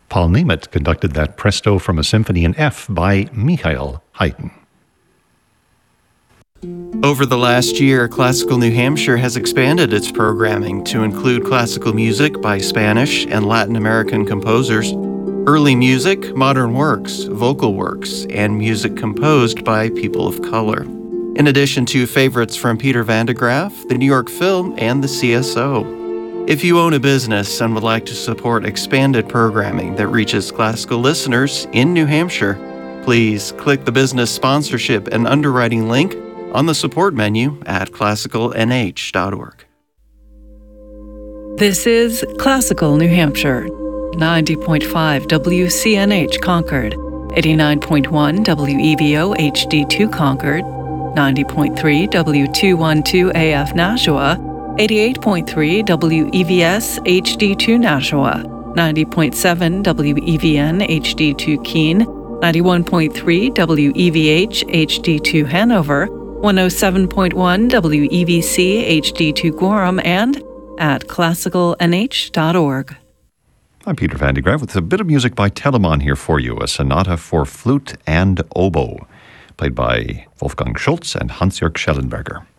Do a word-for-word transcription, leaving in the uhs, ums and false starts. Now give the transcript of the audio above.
Paul Nemeth conducted that presto from a symphony in F by Michael Haydn. Over the last year, Classical New Hampshire has expanded its programming to include classical music by Spanish and Latin American composers, early music, modern works, vocal works, and music composed by people of color. In addition to favorites from Peter Van de Graaff, the New York Film, and the C S O. If you own a business and would like to support expanded programming that reaches classical listeners in New Hampshire, please click the business sponsorship and underwriting link on the support menu at classical n h dot org. This is Classical New Hampshire, ninety point five W C N H Concord, eighty-nine point one W E V O H D two Concord, ninety point three W two twelve A F Nashua, eighty-eight point three W E V S H D two Nashua, ninety point seven W E V N H D two Keene, ninety-one point three W E V H H D two Hanover, one oh seven point one W E V C H D two Gorham, and at classical n h dot org. I'm Peter Van de Graaff with a bit of music by Telemann here for you, a sonata for flute and oboe, played by Wolfgang Schultz and Hans-Jörg Schellenberger.